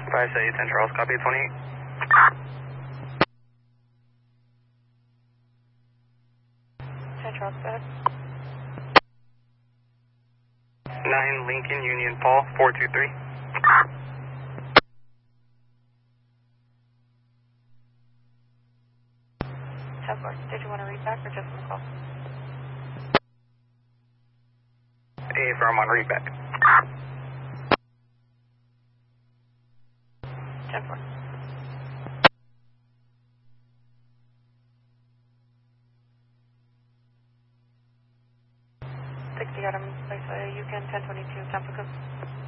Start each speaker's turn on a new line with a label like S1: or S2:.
S1: 578 10 Charles, copy 28.
S2: Charles, go ahead.
S1: 9 Lincoln Union Paul, 423.
S2: 10-4. Did you want to read back or just call?
S1: Affirm on read back.
S2: 10-4. Adam, place Yukon 1022, Tampa Coast.